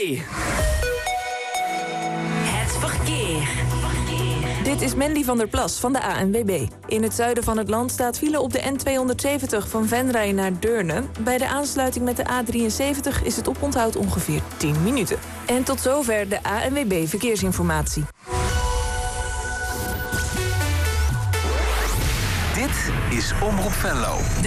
Het verkeer. Dit is Mandy van der Plas van de ANWB. In het zuiden van het land staat file op de N270 van Venray naar Deurne. Bij de aansluiting met de A73 is het oponthoud ongeveer 10 minuten. En tot zover de ANWB Verkeersinformatie. Dit is Omroep Venlo.